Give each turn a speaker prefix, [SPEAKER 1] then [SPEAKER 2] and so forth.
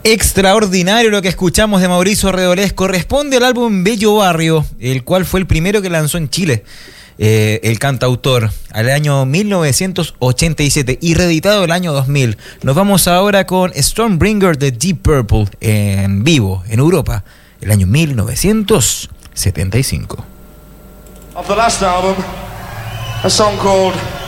[SPEAKER 1] Extraordinario lo que escuchamos de Mauricio Redolés. Corresponde al álbum Bello Barrio, el cual fue el primero que lanzó en Chile el cantautor al año 1987 y reeditado el año 2000. Nos vamos ahora con Stormbringer de Deep Purple en vivo en Europa el año 1975.
[SPEAKER 2] Of the last album, a song called